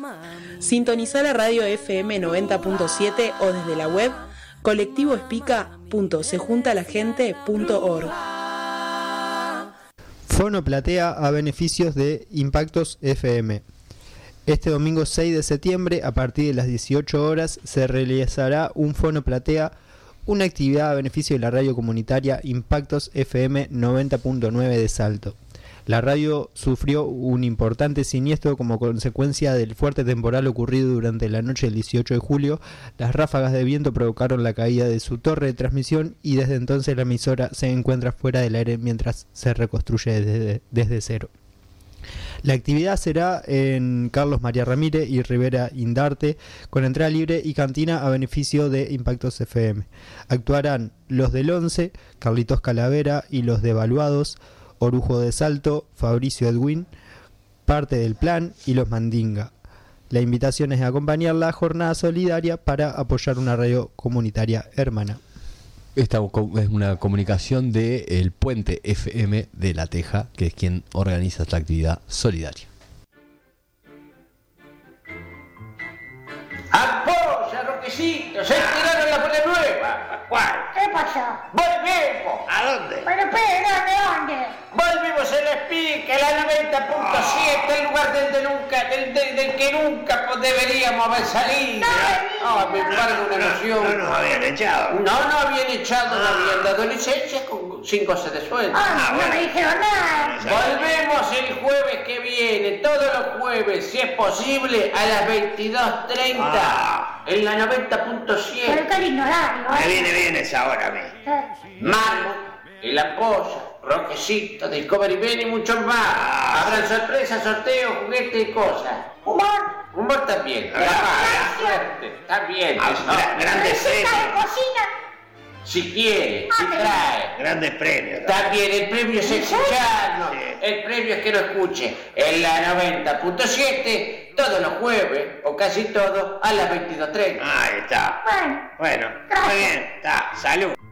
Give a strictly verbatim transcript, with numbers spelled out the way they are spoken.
Sintonizá la radio F M noventa punto siete o desde la web colectivo espica punto se junta la gente punto org. Fono Platea a beneficios de Impactos F M. Este domingo seis de septiembre, a partir de las dieciocho horas, se realizará un Fono Platea, una actividad a beneficio de la radio comunitaria Impactos F M noventa punto nueve de Salto. La radio sufrió un importante siniestro como consecuencia del fuerte temporal ocurrido durante la noche del dieciocho de julio. Las ráfagas de viento provocaron la caída de su torre de transmisión y desde entonces la emisora se encuentra fuera del aire mientras se reconstruye desde, desde cero. La actividad será en Carlos María Ramírez y Rivera Indarte, con entrada libre y cantina a beneficio de Impactos F M. Actuarán los del once, Carlitos Calavera, y los de Evaluados, Orujo de Salto, Fabricio Edwin, Parte del Plan y los Mandinga. La invitación es a acompañar la jornada solidaria para apoyar una radio comunitaria hermana. Esta es una comunicación de El Puente F M de La Teja, que es quien organiza esta actividad solidaria. ¡Apoya, Roquecito! ¡Se tiraron la bola nueva! ¿Cuál? ¿Qué pasó? ¡Volvemos! ¿A dónde? Pero espera, ¿de dónde? Volvimos a la Espica, la noventa punto siete, el lugar del, de nunca, del, del, del que nunca deberíamos haber salido. No, no me embarga una emoción. No nos habían echado. No, no habían echado, no habían dado licencias con sin cosas de sueldo. Ah, no, no me dijeron nada. Volvemos el jueves que viene, todos los jueves, si es posible, a las veintidós treinta, ah. en la noventa punto siete. Pero qué lindo horario, ¿eh? Me viene bien esa hora a mí. ¿Eh? Marmo, El Apoya, Roquecito, Discovery Ben y muchos más. Ah. Habrán sorpresas, sorteos, juguetes y cosas. ¿Humor? Humor también. Ah, la suerte, también. Ah, gra- grandes ¿Receta premios. de cocina? Si quiere, Ah, si pero- trae. Grandes premios. También el premio es escucharnos. Sí. El premio es que lo escuche en la noventa punto siete todos los jueves, o casi todos, a las veintidós treinta. Ahí está. Bueno, Bueno, gracias. muy bien. Está. Salud.